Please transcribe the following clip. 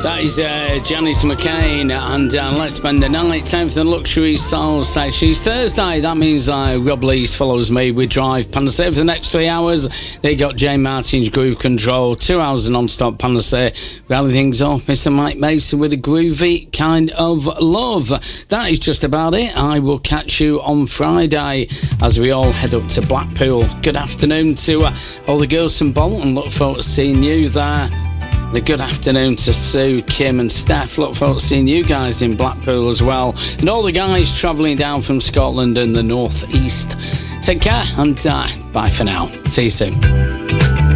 That is Janice McCain and Let's Spend the Night. Time for the Luxury Soul section. It's Thursday, that means Rob Lees follows me with Drive Panacea for the next 3 hours. They got Jane Martin's Groove Control, 2 hours of non-stop Panacea. Rally things up, Mr. Mike Mason with a groovy kind of love. That is just about it. I will catch you on Friday as we all head up to Blackpool. Good afternoon to all the girls from Bolton. Look forward to seeing you there. A good afternoon to Sue, Kim and Steph. Look forward to seeing you guys in Blackpool as well. And all the guys travelling down from Scotland and the North East. Take care and bye for now. See you soon.